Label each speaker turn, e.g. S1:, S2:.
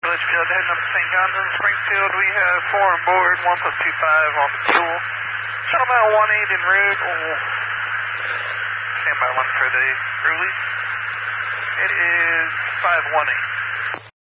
S1: Litchfield heading up to St. John's in Springfield. We have 4 on board, 1 plus 25 off the fuel. Shuttle mile 18 en route. Stand by 1 for the release. It is 518.